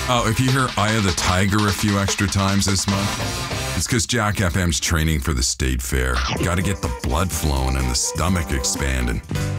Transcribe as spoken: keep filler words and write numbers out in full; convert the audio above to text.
Oh, if you hear Eye of the Tiger a few extra times this month, it's because Jack F M's training for the state fair. Got to get the blood flowing and the stomach expanding.